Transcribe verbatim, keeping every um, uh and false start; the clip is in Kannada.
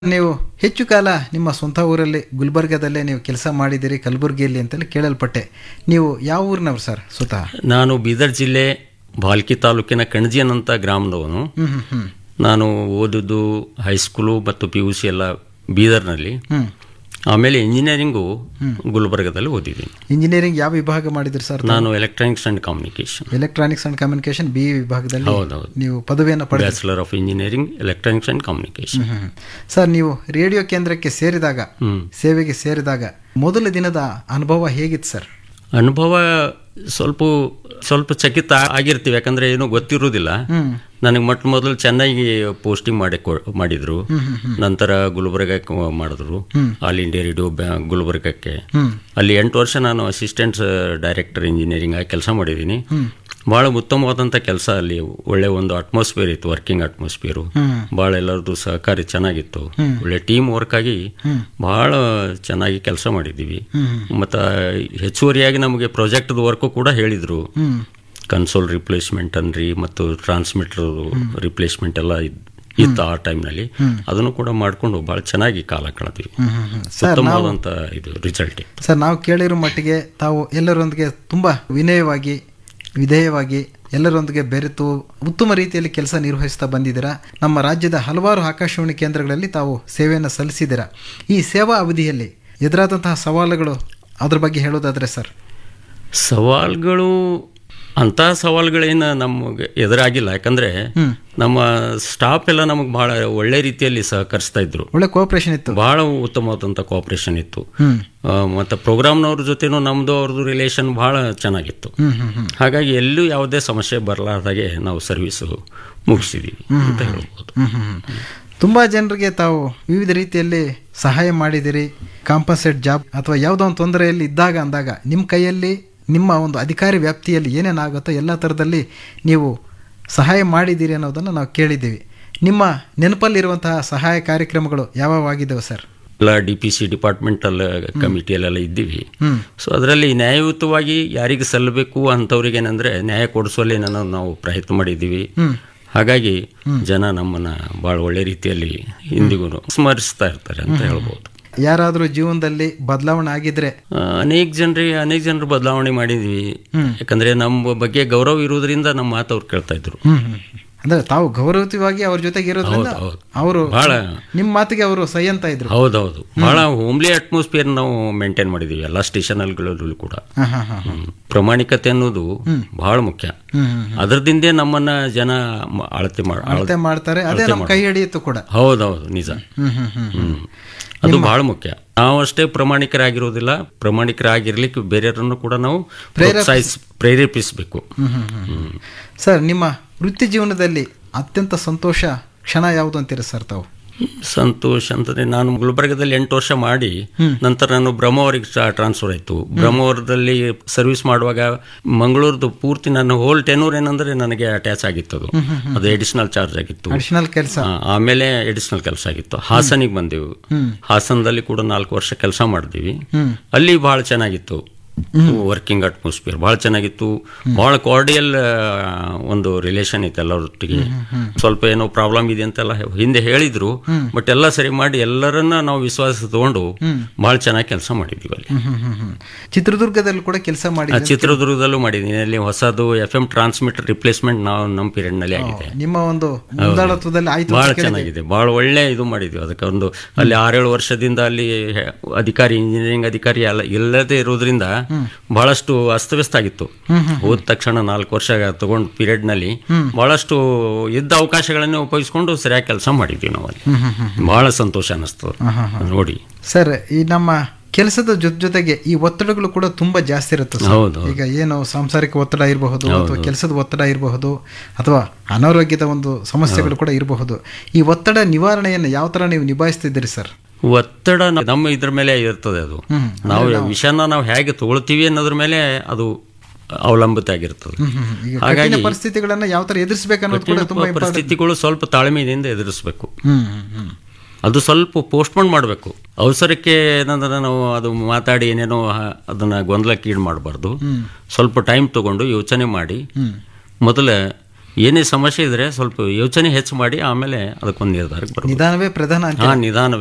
ನೀವು ಹೆಚ್ಚು ಕಾಲ ನಿಮ್ಮ ಸ್ವಂತ ಊರಲ್ಲಿ ಗುಲ್ಬರ್ಗಾದಲ್ಲೇ ನೀವು ಕೆಲಸ ಮಾಡಿದಿರಿ, ಕಲಬುರಗಿಯಲ್ಲಿ ಅಂತಲೇ ಕೇಳಲ್ಪಟ್ಟೆ. ನೀವು ಯಾವ ಊರಿನವರು ಸರ್ ಸ್ವತಃ? ನಾನು ಬೀದರ್ ಜಿಲ್ಲೆ ಭಾಲ್ಕಿ ತಾಲೂಕಿನ ಕಣಜಿಯನ್ ಅಂತ ಗ್ರಾಮದವನು. ನಾನು ಓದಿದ್ದು ಹೈಸ್ಕೂಲು ಮತ್ತು ಪಿ ಯು ಸಿ ಎಲ್ಲ ಬೀದರ್ನಲ್ಲಿ. ಆಮೇಲೆ ಇಂಜಿನಿಯರಿಂಗು ಗುಲ್ಬರ್ಗದಲ್ಲಿ ಓದಿದ್ದೀನಿ. ಇಂಜಿನಿಯರಿಂಗ್ ಯಾವ ವಿಭಾಗ ಮಾಡಿದ್ರಿ ಸರ್? ನಾನು electronics and communication electronics and communication B ವಿಭಾಗದಲ್ಲಿ ಹೌದೌದು ನೀವು ಪದವಿಯನ್ನು ಪಡೆದ bachelor of engineering electronics and communication. Sir, ನೀವು ರೇಡಿಯೋ ಕೇಂದ್ರಕ್ಕೆ ಸೇರಿದಾಗ, ಸೇವೆಗೆ ಸೇರಿದಾಗ ಮೊದಲ ದಿನದ ಅನುಭವ ಹೇಗಿತ್ತು ಸರ್? ಅನುಭವ ಸ್ವಲ್ಪ ಸ್ವಲ್ಪ ಚಕಿತ ಆಗಿರ್ತೀವಿ, ಯಾಕಂದ್ರೆ ಏನೂ ಗೊತ್ತಿರುವುದಿಲ್ಲ. ನನಗೆ ಮೊಟ್ಟ ಮೊದಲು ಚೆನ್ನಾಗಿ ಪೋಸ್ಟಿಂಗ್ ಮಾಡಿ ಮಾಡಿದ್ರು. ನಂತರ ಗುಲ್ಬರ್ಗಕ್ಕೆ ಮಾಡಿದ್ರು, ಆಲ್ ಇಂಡಿಯಾ ರೇಡಿಯೋ ಗುಲ್ಬರ್ಗಕ್ಕೆ. ಅಲ್ಲಿ ಎಂಟು ವರ್ಷ ನಾನು ಅಸಿಸ್ಟೆಂಟ್ ಡೈರೆಕ್ಟರ್ ಇಂಜಿನಿಯರಿಂಗ್ ಆಗಿ ಕೆಲಸ ಮಾಡಿದ್ದೀನಿ. ಭಾಳ ಉತ್ತಮವಾದಂಥ ಕೆಲಸ. ಅಲ್ಲಿ ಒಳ್ಳೆ ಒಂದು ಅಟ್ಮಾಸ್ಫಿಯರ್ ಇತ್ತು, ವರ್ಕಿಂಗ್ ಅಟ್ಮಾಸ್ಫಿಯರು. ಭಾಳ ಎಲ್ಲರದ್ದು ಸಹಕಾರಿ ಚೆನ್ನಾಗಿತ್ತು. ಒಳ್ಳೆ ಟೀಮ್ ವರ್ಕ್ ಆಗಿ ಭಾಳ ಚೆನ್ನಾಗಿ ಕೆಲಸ ಮಾಡಿದ್ದೀವಿ. ಮತ್ತು ಹೆಚ್ಚುವರಿಯಾಗಿ ನಮಗೆ ಪ್ರಾಜೆಕ್ಟ್ದ ವರ್ಕು ಕೂಡ ಹೇಳಿದರು. ಕನ್ಸೋಲ್ ರಿಪ್ಲೇಸ್ಮೆಂಟ್ ಅನ್ರಿ ಮತ್ತು ಟ್ರಾನ್ಸ್ಮಿಟರ್ ರಿಪ್ಲೇಸ್ಮೆಂಟ್ ಎಲ್ಲ ಇತ್ತು ಆ ಟೈಮ್ನಲ್ಲಿ. ಅದನ್ನು ಕೂಡ ಮಾಡಿಕೊಂಡು ಭಾಳ ಚೆನ್ನಾಗಿ ಕಾಲ ಕಳೆದ್ವಿ. ಉತ್ತಮವಾದಂಥ ಇದು ರಿಸಲ್ಟ್ ಇತ್ತು ಸರ್. ನಾವು ಕೇಳಿರೋ ಮಟ್ಟಿಗೆ ತಾವು ಎಲ್ಲರೊಂದಿಗೆ ತುಂಬ ವಿನಯವಾಗಿ, ವಿಧೇಯವಾಗಿ ಎಲ್ಲರೊಂದಿಗೆ ಬೆರೆತು ಉತ್ತಮ ರೀತಿಯಲ್ಲಿ ಕೆಲಸ ನಿರ್ವಹಿಸ್ತಾ ಬಂದಿದ್ದೀರಾ. ನಮ್ಮ ರಾಜ್ಯದ ಹಲವಾರು ಆಕಾಶವಾಣಿ ಕೇಂದ್ರಗಳಲ್ಲಿ ತಾವು ಸೇವೆಯನ್ನು ಸಲ್ಲಿಸಿದ್ದೀರಾ. ಈ ಸೇವಾ ಅವಧಿಯಲ್ಲಿ ಎದುರಾದಂತಹ ಸವಾಲುಗಳು, ಅದ್ರ ಬಗ್ಗೆ ಹೇಳೋದಾದರೆ ಸರ್? ಸವಾಲುಗಳು ಅಂತಹ ಸವಾಲುಗಳೇನು ನಮಗೆ ಎದುರಾಗಿಲ್ಲ. ಯಾಕಂದರೆ ನಮ್ಮ ಸ್ಟಾಫ್ ಎಲ್ಲ ನಮಗೆ ಭಾಳ ಒಳ್ಳೆ ರೀತಿಯಲ್ಲಿ ಸಹಕರಿಸ್ತಾ ಇದ್ರು. ಒಳ್ಳೆ ಕೋಆಪರೇಷನ್ ಇತ್ತು, ಭಾಳ ಉತ್ತಮವಾದಂಥ ಕೋಆಪರೇಷನ್ ಇತ್ತು. ಮತ್ತು ಪ್ರೋಗ್ರಾಮ್ನವ್ರ ಜೊತೆನೂ ನಮ್ಮದು ಅವ್ರದ್ದು ರಿಲೇಷನ್ ಭಾಳ ಚೆನ್ನಾಗಿತ್ತು. ಹಾಗಾಗಿ ಎಲ್ಲೂ ಯಾವುದೇ ಸಮಸ್ಯೆ ಬರಲಾರ್ದಾಗೆ ನಾವು ಸರ್ವಿಸು ಮುಗಿಸಿದ್ದೀವಿ ಅಂತ ಹೇಳ್ಬೋದು. ತುಂಬ ಜನರಿಗೆ ತಾವು ವಿವಿಧ ರೀತಿಯಲ್ಲಿ ಸಹಾಯ ಮಾಡಿದಿರಿ. ಕಾಂಪನ್ಸೇಟ್ ಜಾಬ್ ಅಥವಾ ಯಾವುದೋ ಒಂದು ತೊಂದರೆಯಲ್ಲಿ ಇದ್ದಾಗ ಅಂದಾಗ ನಿಮ್ಮ ಕೈಯಲ್ಲಿ, ನಿಮ್ಮ ಒಂದು ಅಧಿಕಾರಿ ವ್ಯಾಪ್ತಿಯಲ್ಲಿ ಏನೇನಾಗುತ್ತೋ ಎಲ್ಲ ಥರದಲ್ಲಿ ನೀವು ಸಹಾಯ ಮಾಡಿದ್ದೀರಿ ಅನ್ನೋದನ್ನು ನಾವು ಕೇಳಿದ್ದೀವಿ. ನಿಮ್ಮ ನೆನಪಲ್ಲಿರುವಂತಹ ಸಹಾಯ ಕಾರ್ಯಕ್ರಮಗಳು ಯಾವಾಗಿದ್ದಾವೆ ಸರ್? ಎಲ್ಲ ಡಿ ಪಿ ಸಿ ಡಿಪಾರ್ಟ್ಮೆಂಟಲ್ ಕಮಿಟಿಯಲ್ಲೆಲ್ಲ ಇದ್ದೀವಿ. ಸೊ ಅದರಲ್ಲಿ ನ್ಯಾಯಯುತವಾಗಿ ಯಾರಿಗೆ ಸಲ್ಲಬೇಕು ಅಂಥವ್ರಿಗೆ ಏನಂದರೆ ನ್ಯಾಯ ಕೊಡಿಸುವಲ್ಲಿ ನಾನು ನಾವು ಪ್ರಯತ್ನ ಮಾಡಿದ್ದೀವಿ. ಹಾಗಾಗಿ ಜನ ನಮ್ಮನ್ನು ಭಾಳ ಒಳ್ಳೆ ರೀತಿಯಲ್ಲಿ ಇಂದಿಗೂ ಸ್ಮರಿಸ್ತಾ ಇರ್ತಾರೆ ಅಂತ ಹೇಳ್ಬೋದು. ಯಾರಾದರೂ ಜೀವನದಲ್ಲಿ ಬದಲಾವಣೆ ಆಗಿದ್ರೆ? ಅನೇಕ ಜನರಿಗೆ ಅನೇಕ ಜನರು ಬದಲಾವಣೆ ಮಾಡಿದ್ವಿ. ಯಾಕಂದ್ರೆ ನಮ್ಮ ಬಗ್ಗೆ ಗೌರವ ಇರೋದ್ರಿಂದ ನಮ್ಮ ಮಾತು ಅವ್ರು ಕೇಳ್ತಾ ಇದ್ರು. ಅಂದ್ರೆ ತಾವು ಗೌರವಯುತವಾಗಿ ಅವ್ರ ಜೊತೆಗೆ ಇರೋದ್ರಿಂದ ಅವರು ಬಹಳ ನಿಮ್ಮ ಮಾತಿಗೆ ಅವರು ಸೈ ಅಂತ ಇದ್ರು. ಹೌದೌದು, ಬಹಳ ಹೋಮ್ಲಿ ಅಟ್ಮಾಸ್ಫಿಯರ್ ನಾವು ಮೇಂಟೈನ್ ಮಾಡಿದೀವಿ ಎಲ್ಲ ಸ್ಟೇಷನ್ಗಳಲ್ಲೂ ಕೂಡ. ಪ್ರಾಮಾಣಿಕತೆ ಅನ್ನೋದು ಬಹಳ ಮುಖ್ಯ. ಅದರದಿಂದೇ ನಮ್ಮನ್ನ ಜನ ಅಳತೆ ಅಳತೆ ಮಾಡ್ತಾರೆ. ಅದೇ ನಮ್ಮ ಕೈ ಹಿಡಿಯಿತು ಕೂಡ. ಹೌದೌದು, ನಿಜ. ಹ್ಮ್ ಅದು ಬಹಳ ಮುಖ್ಯ. ನಾವು ಅಷ್ಟೇ ಪ್ರಾಮಾಣಿಕರಾಗಿರೋದಿಲ್ಲ, ಪ್ರಾಮಾಣಿಕರಾಗಿರ್ಲಿಕ್ಕೆ ಬೇರೆಯವರನ್ನು ಕೂಡ ನಾವು ಪ್ರೋತ್ಸಾಹಿಸಿ ಪ್ರೇರೇಪಿಸಬೇಕು. ಸರ್, ನಿಮ್ಮ ವೃತ್ತಿ ಜೀವನದಲ್ಲಿ ಅತ್ಯಂತ ಸಂತೋಷ ಕ್ಷಣ ಯಾವುದು ಅಂತೀರ ಸರ್ ತಾವು? ಸಂತೋಷ ಅಂತಂದ್ರೆ, ನಾನು ಗುಲ್ಬರ್ಗದಲ್ಲಿ ಎಂಟು ವರ್ಷ ಮಾಡಿ ನಂತರ ನಾನು ಬ್ರಹ್ಮಾವರಿಗೆ ಟ್ರಾನ್ಸ್ಫರ್ ಆಯಿತು. ಬ್ರಹ್ಮಾವರದಲ್ಲಿ ಸರ್ವಿಸ್ ಮಾಡುವಾಗ ಮಂಗಳೂರದು ಪೂರ್ತಿ ನನ್ನ ಹೋಲ್ ಟೆನೂರ್ ಏನಂದ್ರೆ ನನಗೆ ಅಟ್ಯಾಚ್ ಆಗಿತ್ತು. ಅದು ಅದು ಎಡಿಷನಲ್ ಚಾರ್ಜ್ ಆಗಿತ್ತು, ಅಡಿಷನಲ್ ಕೆಲಸ. ಆಮೇಲೆ ಎಡಿಷನಲ್ ಕೆಲಸ ಆಗಿತ್ತು. ಹಾಸನಿಗೆ ಬಂದೆವು. ಹಾಸನದಲ್ಲಿ ಕೂಡ ನಾಲ್ಕು ವರ್ಷ ಕೆಲಸ ಮಾಡಿದ್ವಿ. ಅಲ್ಲಿ ಬಹಳ ಚೆನ್ನಾಗಿತ್ತು ವರ್ಕಿಂಗ್ ಅಟ್ಮಾಸ್ಫಿಯರ್, ಭಾಳ ಚೆನ್ನಾಗಿತ್ತು. ಭಾಳ ಕಾರ್ಡಿಯಲ್ ಒಂದು ರಿಲೇಷನ್ ಇತ್ತು ಎಲ್ಲರೊಟ್ಟಿಗೆ. ಸ್ವಲ್ಪ ಏನೋ ಪ್ರಾಬ್ಲಮ್ ಇದೆ ಅಂತೆಲ್ಲ ಹಿಂದೆ ಹೇಳಿದ್ರು, ಬಟ್ ಎಲ್ಲ ಸರಿ ಮಾಡಿ ಎಲ್ಲರನ್ನ ನಾವು ವಿಶ್ವಾಸ ತಗೊಂಡು ಭಾಳ ಚೆನ್ನಾಗಿ ಕೆಲಸ ಮಾಡಿದ್ವಿ ಅಲ್ಲಿ. ಚಿತ್ರದುರ್ಗದಲ್ಲೂ ಕೂಡ ಕೆಲಸ ಮಾಡಿ? ಚಿತ್ರದುರ್ಗದಲ್ಲೂ ಮಾಡಿದ್ದೀನಿ. ಅಲ್ಲಿ ಹೊಸದು ಎಫ್ ಎಂ ಟ್ರಾನ್ಸ್ಮಿಟರ್ ರಿಪ್ಲೇಸ್ಮೆಂಟ್ ನಾವು ನಮ್ಮ ಪೀರಿಯಡ್ ನಲ್ಲಿ ಆಗಿದೆ. ನಿಮ್ಮ ಒಂದು ಮುಂದಾಳತ್ವದಲ್ಲಿ ಆಯ್ತು, ಭಾಳ ಚೆನ್ನಾಗಿದೆ, ಭಾಳ ಒಳ್ಳೆ ಇದು ಮಾಡಿದ್ವಿ. ಅದಕ್ಕೆ ಒಂದು ಅಲ್ಲಿ ಆರೇಳು ವರ್ಷದಿಂದ ಅಲ್ಲಿ ಅಧಿಕಾರಿ, ಇಂಜಿನಿಯರಿಂಗ್ ಅಧಿಕಾರಿ ಎಲ್ಲ ಇಲ್ಲದೆ ಇರೋದ್ರಿಂದ ಬಹಳಷ್ಟು ಅಸ್ತವ್ಯಸ್ತ ಆಗಿತ್ತು. ಹೋದ ತಕ್ಷಣ ನಾಲ್ಕು ವರ್ಷ ತಗೊಂಡು ಪೀರಿಯಡ್ ನಲ್ಲಿ ಬಹಳಷ್ಟು ಇದ್ದ ಅವಕಾಶಗಳನ್ನೇ ಉಪಯೋಗಿಸ್ಕೊಂಡು ಸರಿಯಾಗಿ ಕೆಲಸ ಮಾಡಿದ್ವಿ ನಾವು ಅಲ್ಲಿ. ಬಹಳ ಸಂತೋಷ ಅನ್ನಿಸ್ತದೆ ನೋಡಿ. ಸರ್, ಈ ನಮ್ಮ ಕೆಲಸದ ಜೊತೆ ಜೊತೆಗೆ ಈ ಒತ್ತಡಗಳು ಕೂಡ ತುಂಬಾ ಜಾಸ್ತಿ ಇರುತ್ತೆ. ಈಗ ಏನು ಸಾಂಸಾರಿಕ ಒತ್ತಡ ಇರಬಹುದು, ಅಥವಾ ಕೆಲಸದ ಒತ್ತಡ ಇರಬಹುದು, ಅಥವಾ ಅನಾರೋಗ್ಯದ ಒಂದು ಸಮಸ್ಯೆಗಳು ಕೂಡ ಇರಬಹುದು. ಈ ಒತ್ತಡ ನಿವಾರಣೆಯನ್ನು ಯಾವ ತರ ನೀವು ನಿಭಾಯಿಸ್ತಿದ್ದೀರಿ ಸರ್? ಒತ್ತಡ ನಮ್ಮ ಇದ್ರ ಮೇಲೆ ಇರ್ತದೆ. ಅದು ನಾವು ವಿಷಯನ ನಾವು ಹೇಗೆ ತಗೊಳ್ತೀವಿ ಅನ್ನೋದ್ರ ಮೇಲೆ ಅದು ಅವಲಂಬಿತ ಆಗಿರ್ತದೆ. ಹಾಗಾಗಿ ಪರಿಸ್ಥಿತಿಗಳನ್ನ ಯಾವ ತರ ಎದುರಿಸಬೇಕು, ಪರಿಸ್ಥಿತಿಗಳು ಸ್ವಲ್ಪ ತಾಳ್ಮೆಯಿಂದ ಎದುರಿಸಬೇಕು. ಅದು ಸ್ವಲ್ಪ ಪೋಸ್ಟ್ಪೋನ್ ಮಾಡಬೇಕು. ಅವಸರಕ್ಕೆ ಏನಂದ್ರೆ ನಾವು ಅದು ಮಾತಾಡಿ ಏನೇನೋ ಅದನ್ನ ಗೊಂದಲಕ್ಕೆ ಈಡು ಮಾಡಬಾರ್ದು. ಸ್ವಲ್ಪ ಟೈಮ್ ತಗೊಂಡು ಯೋಚನೆ ಮಾಡಿ ಮೊದಲೇ ಏನೇ ಸಮಸ್ಯೆ ಇದ್ರೆ ಸ್ವಲ್ಪ ಯೋಚನೆ ಹೆಚ್ಚು ಮಾಡಿ ಆಮೇಲೆ ಅದಕ್ಕೊಂದು ನಿರ್ಧಾರಕ್ಕೆ ಬರ್ಬೋದು. ನಿಧಾನವೇ ಪ್ರಧಾನ ಅಂತ. ಹಾ, ನಿಧಾನ